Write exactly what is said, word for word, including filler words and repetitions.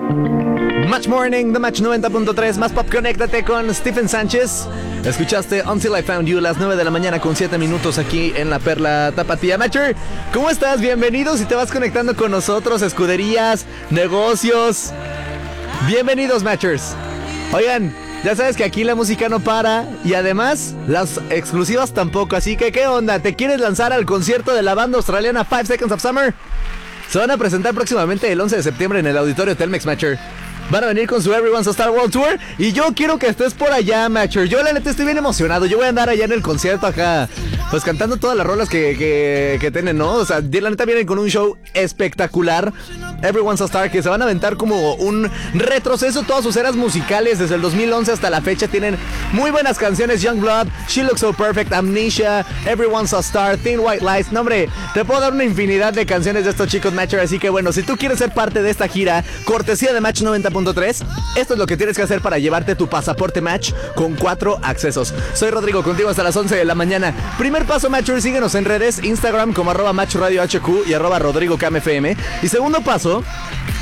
Match Morning, The Match noventa punto tres, más pop, conéctate con Stephen Sánchez. Escuchaste Until I Found You, las nueve de la mañana con siete minutos aquí en La Perla Tapatía. Matcher, ¿cómo estás? Bienvenidos, y te vas conectando con nosotros, escuderías, negocios. Bienvenidos, Matchers. Oigan, ya sabes que aquí la música no para y además las exclusivas tampoco, así que ¿qué onda? ¿Te quieres lanzar al concierto de la banda australiana Five Seconds of Summer? Se van a presentar próximamente el once de septiembre en el auditorio Telmex, Matcher. Van a venir con su Everyone's a Star World Tour y yo quiero que estés por allá, Matcher. Yo la neta estoy bien emocionado. Yo voy a andar allá en el concierto acá, pues cantando todas las rolas que, que, que tienen, ¿no? O sea, la neta vienen con un show espectacular. Everyone's a Star, que se van a aventar como un retroceso todas sus eras musicales desde el dos mil once hasta la fecha. Tienen muy buenas canciones: Youngblood, She Looks So Perfect, Amnesia, Everyone's a Star, Thin White Lies. No, hombre, te puedo dar una infinidad de canciones de estos chicos, Matcher. Así que bueno, si tú quieres ser parte de esta gira, cortesía de Match noventa punto tres, esto es lo que tienes que hacer para llevarte tu pasaporte Match con cuatro accesos. Soy Rodrigo, contigo hasta las once de la mañana. Primer paso, Matcher, síguenos en redes, Instagram como arroba Match Radio H Q y arroba Rodrigo K M F M. Y segundo paso,